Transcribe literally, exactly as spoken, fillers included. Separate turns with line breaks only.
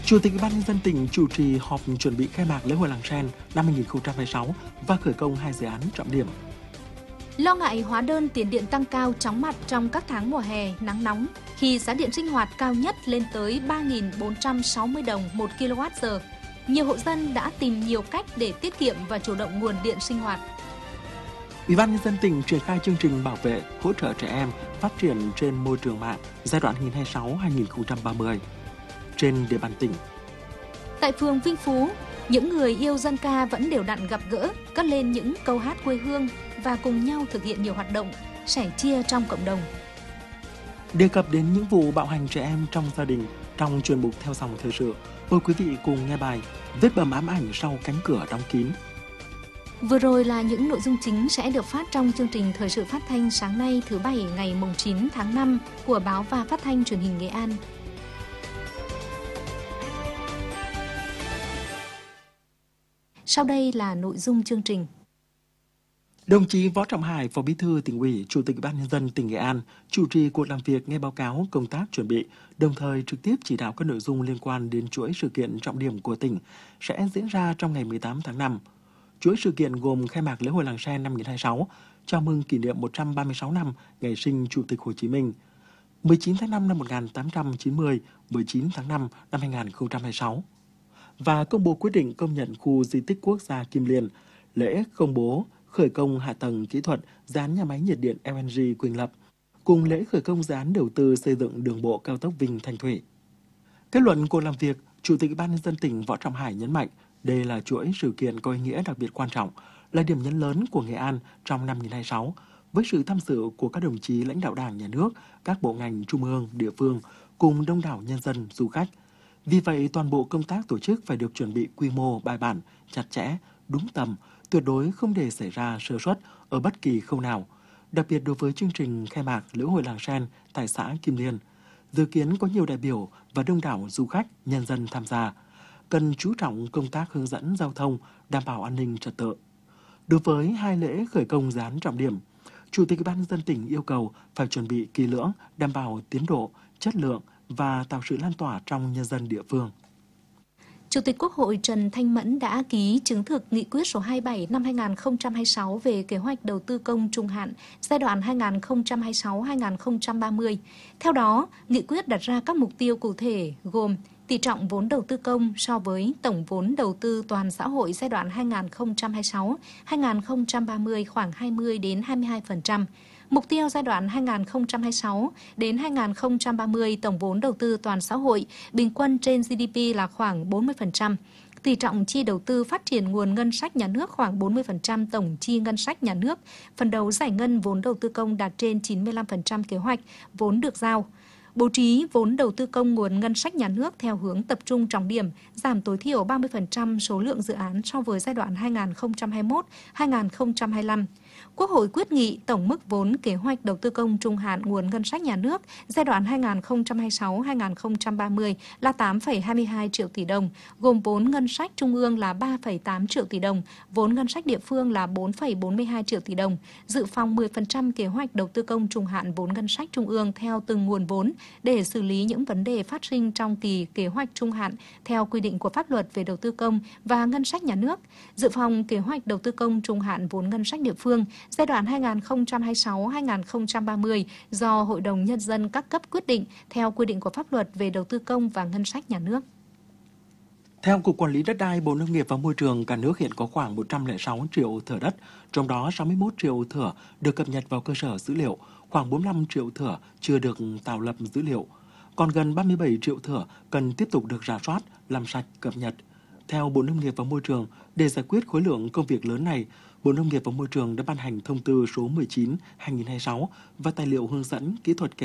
Chủ tịch Ủy ban nhân dân tỉnh chủ trì họp chuẩn bị khai mạc lễ hội Làng Sen năm hai nghìn không trăm hai mươi sáu và khởi công hai dự án trọng điểm.
Lo ngại hóa đơn tiền điện tăng cao chóng mặt trong các tháng mùa hè nắng nóng khi giá điện sinh hoạt cao nhất lên tới ba nghìn bốn trăm sáu mươi đồng một ki lô oát giờ. Nhiều hộ dân đã tìm nhiều cách để tiết kiệm và chủ động nguồn điện sinh hoạt.
Ủy ban nhân dân tỉnh triển khai chương trình bảo vệ, hỗ trợ trẻ em phát triển trên môi trường mạng giai đoạn hai nghìn không trăm hai mươi sáu đến hai nghìn không trăm ba mươi. Trên địa bàn tỉnh.
Tại phường Vinh Phú, những người yêu dân ca vẫn đều đặn gặp gỡ, cất lên những câu hát quê hương và cùng nhau thực hiện nhiều hoạt động, sẻ chia trong cộng đồng.
Đề cập đến những vụ bạo hành trẻ em trong gia đình, trong chuyên mục Theo dòng thời sự, mời quý vị cùng nghe bài Vết bầm ám ảnh sau cánh cửa đóng kín.
Vừa rồi là những nội dung chính sẽ được phát trong chương trình Thời sự phát thanh sáng nay thứ Bảy ngày chín tháng năm của Báo và Phát thanh Truyền hình Nghệ An. Sau đây là nội dung chương trình.
Đồng chí Võ Trọng Hải, Phó Bí thư Tỉnh ủy, Chủ tịch Ủy ban nhân dân tỉnh Nghệ An chủ trì cuộc làm việc nghe báo cáo công tác chuẩn bị, đồng thời trực tiếp chỉ đạo các nội dung liên quan đến chuỗi sự kiện trọng điểm của tỉnh sẽ diễn ra trong ngày mười tám tháng năm. Chuỗi sự kiện gồm khai mạc lễ hội Làng Sen năm hai nghìn không trăm hai mươi sáu, chào mừng kỷ niệm một trăm ba mươi sáu năm ngày sinh Chủ tịch Hồ Chí Minh, mười chín tháng năm năm một nghìn tám trăm chín mươi, mười chín tháng năm năm hai nghìn không trăm hai mươi sáu, và công bố quyết định công nhận khu di tích quốc gia Kim Liên, lễ công bố khởi công hạ tầng kỹ thuật dự án nhà máy nhiệt điện lờ en giê Quỳnh Lập, cùng lễ khởi công dự án đầu tư xây dựng đường bộ cao tốc Vinh - Thanh Thủy. Kết luận cuộc làm việc, Chủ tịch Ủy ban nhân dân tỉnh Võ Trọng Hải nhấn mạnh đây là chuỗi sự kiện có ý nghĩa đặc biệt quan trọng, là điểm nhấn lớn của Nghệ An trong năm hai nghìn không trăm hai mươi sáu, với sự tham dự của các đồng chí lãnh đạo Đảng, Nhà nước, các bộ ngành trung ương, địa phương, cùng đông đảo nhân dân, du khách. Vì vậy, toàn bộ công tác tổ chức phải được chuẩn bị quy mô, bài bản, chặt chẽ, đúng tầm, tuyệt đối không để xảy ra sơ suất ở bất kỳ khâu nào. Đặc biệt đối với chương trình khai mạc lễ hội Làng Sen tại xã Kim Liên, dự kiến có nhiều đại biểu và đông đảo du khách, nhân dân tham gia, cần chú trọng công tác hướng dẫn giao thông, đảm bảo an ninh trật tự. Đối với hai lễ khởi công dự án trọng điểm, Chủ tịch Ủy ban nhân dân tỉnh yêu cầu phải chuẩn bị kỹ lưỡng, đảm bảo tiến độ, chất lượng và tạo sự lan tỏa trong nhân dân địa phương.
Chủ tịch Quốc hội Trần Thanh Mẫn đã ký chứng thực nghị quyết số hai mươi bảy năm hai nghìn không trăm hai mươi sáu về kế hoạch đầu tư công trung hạn giai đoạn hai nghìn không trăm hai mươi sáu đến hai nghìn không trăm ba mươi. Theo đó, nghị quyết đặt ra các mục tiêu cụ thể gồm tỷ trọng vốn đầu tư công so với tổng vốn đầu tư toàn xã hội giai đoạn hai nghìn không trăm hai mươi sáu đến hai nghìn không trăm ba mươi khoảng hai mươi đến hai mươi hai phần trăm. Mục tiêu giai đoạn hai nghìn không trăm hai mươi sáu đến hai nghìn không trăm ba mươi tổng vốn đầu tư toàn xã hội bình quân trên giê đê pê là khoảng bốn mươi phần trăm. Tỷ trọng chi đầu tư phát triển nguồn ngân sách nhà nước khoảng bốn mươi phần trăm tổng chi ngân sách nhà nước, phấn đấu giải ngân vốn đầu tư công đạt trên chín mươi lăm phần trăm kế hoạch vốn được giao. Bố trí vốn đầu tư công nguồn ngân sách nhà nước theo hướng tập trung trọng điểm, giảm tối thiểu ba mươi phần trăm số lượng dự án so với giai đoạn hai nghìn không trăm hai mươi mốt đến hai nghìn không trăm hai mươi lăm. Quốc hội quyết nghị tổng mức vốn kế hoạch đầu tư công trung hạn nguồn ngân sách nhà nước giai đoạn hai nghìn không trăm hai mươi sáu đến hai nghìn không trăm ba mươi là tám phẩy hai mươi hai triệu tỷ đồng, gồm vốn ngân sách trung ương là ba phẩy tám triệu tỷ đồng, vốn ngân sách địa phương là bốn phẩy bốn mươi hai triệu tỷ đồng, dự phòng mười phần trăm kế hoạch đầu tư công trung hạn vốn ngân sách trung ương theo từng nguồn vốn để xử lý những vấn đề phát sinh trong kỳ kế hoạch trung hạn theo quy định của pháp luật về đầu tư công và ngân sách nhà nước, dự phòng kế hoạch đầu tư công trung hạn vốn ngân sách địa phương giai đoạn hai nghìn không trăm hai mươi sáu đến hai nghìn không trăm ba mươi do Hội đồng Nhân dân các cấp quyết định theo quy định của pháp luật về đầu tư công và ngân sách nhà nước.
Theo Cục Quản lý Đất đai, Bộ Nông nghiệp và Môi trường, cả nước hiện có khoảng một trăm lẻ sáu triệu thửa đất, trong đó sáu mươi mốt triệu thửa được cập nhật vào cơ sở dữ liệu, khoảng bốn mươi lăm triệu thửa chưa được tạo lập dữ liệu, còn gần ba mươi bảy triệu thửa cần tiếp tục được rà soát, làm sạch, cập nhật. Theo Bộ Nông nghiệp và Môi trường, để giải quyết khối lượng công việc lớn này, Bộ Nông nghiệp và Môi trường đã ban hành thông tư số mười chín trên hai nghìn không trăm hai mươi sáu và tài liệu hướng dẫn kỹ thuật kèm